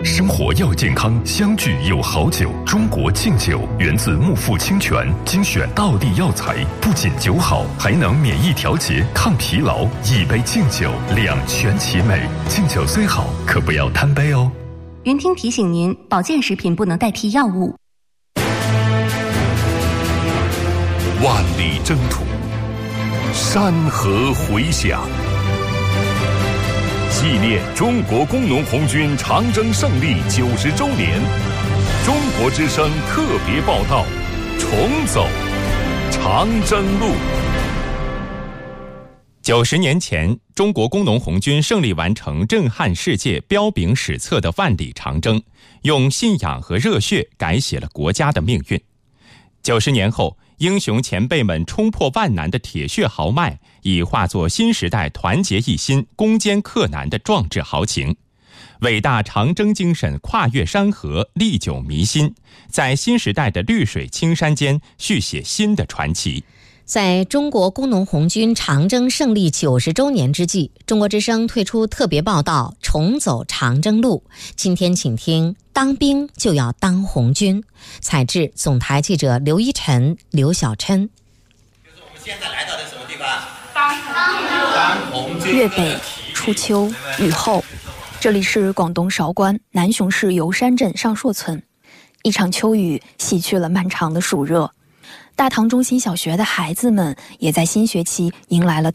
生活要健康，相聚有好酒。中国敬酒源自木富清泉精选道地药材，不仅酒好，还能免疫调节、抗疲劳。一杯敬酒，两全其美。敬酒虽好，可不要贪杯哦。 云听提醒您，保健食品不能代替药物。 万里征途，山河回响。纪念中国工农红军长征胜利90周年，中国之声特别报道：重走长征路。 90年前，中国工农红军胜利完成震撼世界、彪炳史册的万里长征，用信仰和热血改写了国家的命运。90年后，英雄前辈们冲破万难的铁血豪迈，已化作新时代团结一心、攻坚克难的壮志豪情。伟大长征精神跨越山河，历久弥新，在新时代的绿水青山间续写新的传奇。 在中国工农红军长征胜利90周年之际，中国之声推出特别报道《重走长征路》。今天请听：当兵就要当红军。采制总台记者刘一晨、刘小琛。 就是我们现在来到的什么地方？当红军。 粤北初秋雨后，这里是广东韶关南雄市油山镇上硕村。一场秋雨洗去了漫长的暑热。大塘中心小学的孩子们也在新学期迎来了